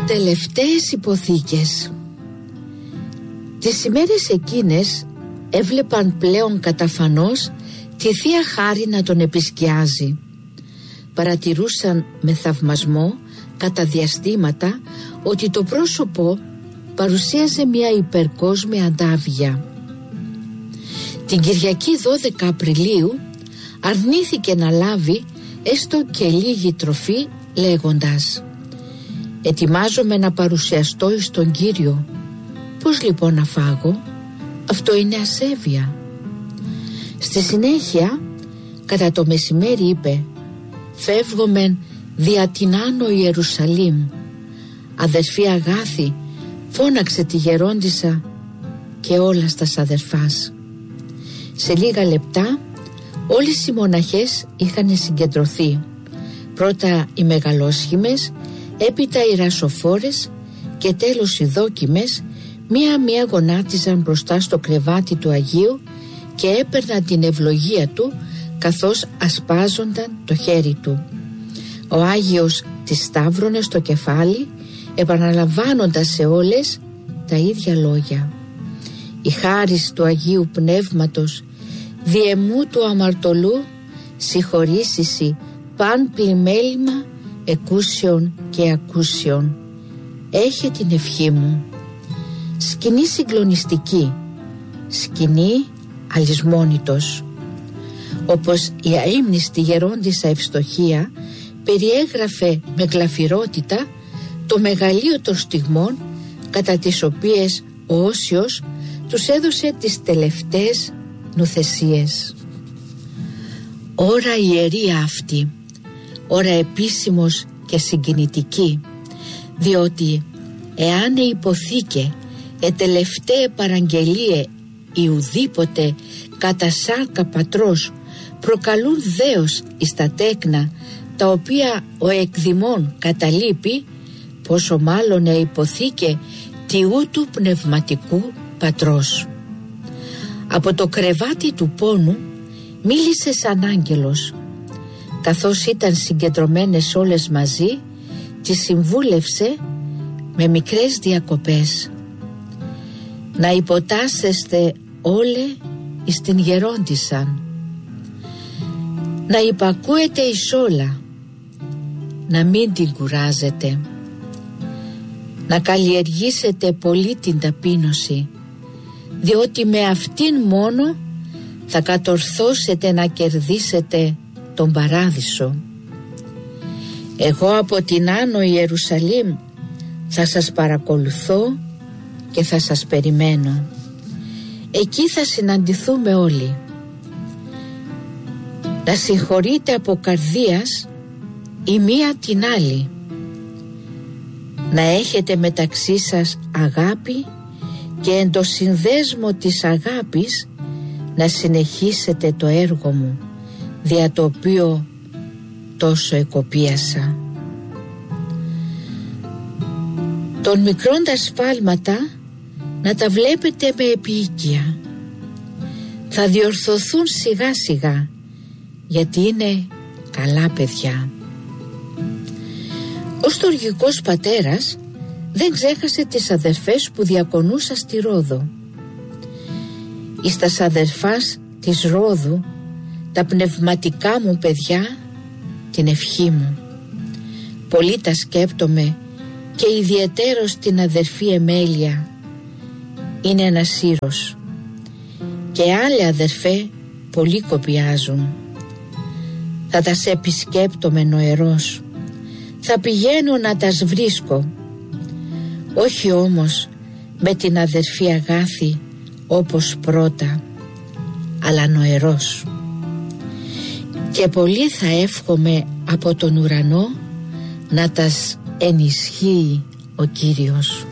Τελευταίες υποθήκες. Τις ημέρες εκείνες έβλεπαν πλέον καταφανώς τη Θεία Χάρη να τον επισκιάζει. Παρατηρούσαν με θαυμασμό κατά διαστήματα ότι το πρόσωπο παρουσίαζε μια υπερκόσμια αντάβια. Την Κυριακή 12 Απριλίου αρνήθηκε να λάβει έστω και λίγη τροφή, λέγοντας: «Ετοιμάζομαι να παρουσιαστώ εις τον Κύριο. Πώς λοιπόν να φάγω? Αυτό είναι ασέβεια». Στη συνέχεια, κατά το μεσημέρι είπε: «Φεύγομεν δια την Άνω Ιερουσαλήμ. Αδερφή Αγάθη, φώναξε τη γερόντισσα και όλα στας αδερφάς». Σε λίγα λεπτά όλες οι μοναχές είχαν συγκεντρωθεί. Πρώτα οι μεγαλόσχημες, έπειτα οι ρασοφόρες και τέλος οι δόκιμες, μία-μία γονάτιζαν μπροστά στο κρεβάτι του Αγίου και έπαιρναν την ευλογία του καθώς ασπάζονταν το χέρι του. Ο Άγιος τις σταύρωνε στο κεφάλι, επαναλαμβάνοντας σε όλες τα ίδια λόγια: «Η χάρις του Αγίου Πνεύματος διεμού του αμαρτωλού συγχωρήσισι παν πλημέλημα εκούσιον και ακούσιον. Έχε την ευχή μου». Σκηνή συγκλονιστική, σκηνή αλυσμόνητος. Όπως η αείμνηστη γερόντισσα Ευστοχία περιέγραφε με γλαφυρότητα το μεγαλείο των στιγμών κατά τις οποίες ο Όσιος τους έδωσε τις τελευταίες νουθεσίες. Ώρα ιερία αυτή, ώρα επίσημος και συγκινητική, διότι εάν υποθήκε τελευταία παραγγελίε ιουδήποτε κατά σάρκα πατρός προκαλούν δέος εις τα τέκνα τα οποία ο εκδημών καταλείπει, πόσο μάλλον υποθήκε τιού του πνευματικού πατρός. Από το κρεβάτι του πόνου μίλησε σαν άγγελος. Καθώς ήταν συγκεντρωμένες όλες μαζί, τις συμβούλευσε με μικρές διακοπές: «Να υποτάσσεστε όλε εις την γερόντισσαν, να υπακούετε εις όλα, να μην την κουράζετε, να καλλιεργήσετε πολύ την ταπείνωση, διότι με αυτήν μόνο θα κατορθώσετε να κερδίσετε τον παράδεισο. Εγώ από την Άνω Ιερουσαλήμ θα σας παρακολουθώ και θα σας περιμένω. Εκεί θα συναντηθούμε όλοι. Να συγχωρείτε από καρδίας η μία την άλλη, να έχετε μεταξύ σας αγάπη και εν το συνδέσμο της αγάπης να συνεχίσετε το έργο μου, δια το οποίο τόσο εκοπίασα. Των μικρών τα σφάλματα να τα βλέπετε με επίοικια. Θα διορθωθούν σιγά σιγά, γιατί είναι καλά παιδιά». Ο στοργικός πατέρας δεν ξέχασε τις αδερφές που διακονούσαν στη Ρόδο. «Εις τας αδερφάς της Ρόδου, τα πνευματικά μου παιδιά, την ευχή μου. Πολύ τα σκέπτομαι και ιδιαιτέρως την αδερφή Εμέλια. Είναι ένας ήρος. Και άλλοι αδερφέ πολύ κοπιάζουν. Θα τας επισκέπτομαι νοερός. Θα πηγαίνω να τας βρίσκω. Όχι όμως με την αδερφή Αγάθη όπως πρώτα, αλλά νοερός. Και πολύ θα εύχομαι από τον ουρανό να τας ενισχύει ο Κύριος».